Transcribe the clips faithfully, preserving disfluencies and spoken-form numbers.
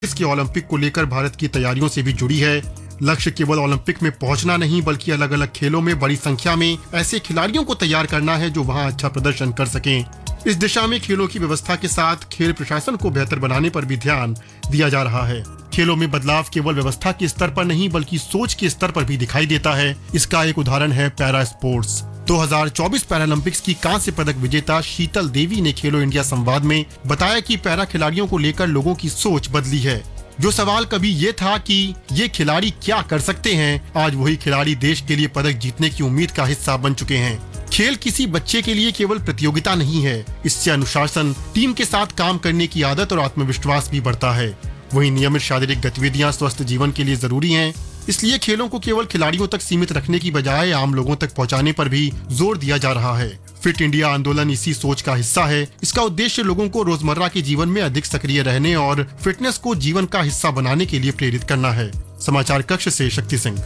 इसकी ओलंपिक को लेकर भारत की तैयारियों से भी जुड़ी है। लक्ष्य केवल ओलंपिक में पहुंचना नहीं बल्कि अलग अलग खेलों में बड़ी संख्या में ऐसे खिलाड़ियों को तैयार करना है जो वहां अच्छा प्रदर्शन कर सकें। इस दिशा में खेलों की व्यवस्था के साथ खेल प्रशासन को बेहतर बनाने पर भी ध्यान दिया जा रहा है। खेलों में बदलाव केवल व्यवस्था के स्तर पर नहीं बल्कि सोच के स्तर पर भी दिखाई देता है। इसका एक उदाहरण है पैरा स्पोर्ट्स। दो हज़ार चौबीस पैरालंपिक्स की कांस्य पदक विजेता शीतल देवी ने खेलो इंडिया संवाद में बताया कि पैरा खिलाड़ियों को लेकर लोगों की सोच बदली है। जो सवाल कभी ये था कि ये खिलाड़ी क्या कर सकते हैं, आज वही खिलाड़ी देश के लिए पदक जीतने की उम्मीद का हिस्सा बन चुके हैं। खेल किसी बच्चे के लिए केवल प्रतियोगिता नहीं है, इससे अनुशासन, टीम के साथ काम करने की आदत और आत्मविश्वास भी बढ़ता है। वहीं नियमित शारीरिक गतिविधियां स्वस्थ जीवन के लिए जरूरी हैं। इसलिए खेलों को केवल खिलाड़ियों तक सीमित रखने की बजाय आम लोगों तक पहुंचाने पर भी जोर दिया जा रहा है। फिट इंडिया आंदोलन इसी सोच का हिस्सा है। इसका उद्देश्य लोगों को रोजमर्रा के जीवन में अधिक सक्रिय रहने और फिटनेस को जीवन का हिस्सा बनाने के लिए प्रेरित करना है। समाचार कक्ष से शक्ति सिंह।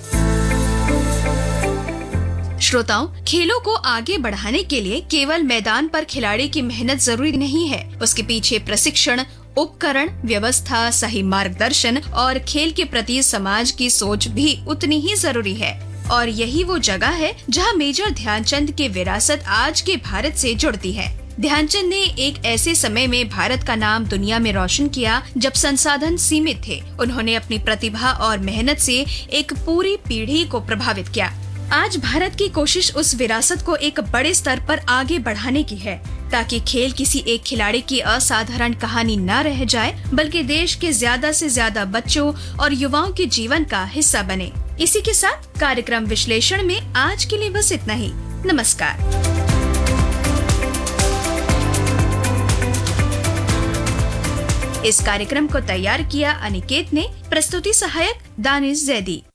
श्रोताओं, खेलों को आगे बढ़ाने के लिए केवल मैदान पर खिलाड़ी की मेहनत जरूरी नहीं है, उसके पीछे प्रशिक्षण, उपकरण, व्यवस्था, सही मार्गदर्शन और खेल के प्रति समाज की सोच भी उतनी ही जरूरी है। और यही वो जगह है जहां मेजर ध्यानचंद की विरासत आज के भारत से जुड़ती है। ध्यानचंद ने एक ऐसे समय में भारत का नाम दुनिया में रोशन किया जब संसाधन सीमित थे। उन्होंने अपनी प्रतिभा और मेहनत से एक पूरी पीढ़ी को प्रभावित किया। आज भारत की कोशिश उस विरासत को एक बड़े स्तर पर आगे बढ़ाने की है, ताकि खेल किसी एक खिलाड़ी की असाधारण कहानी न रह जाए बल्कि देश के ज्यादा से ज्यादा बच्चों और युवाओं के जीवन का हिस्सा बने। इसी के साथ कार्यक्रम विश्लेषण में आज के लिए बस इतना ही। नमस्कार। इस कार्यक्रम को तैयार किया अनिकेत ने, प्रस्तुति सहायक दानिश जैदी।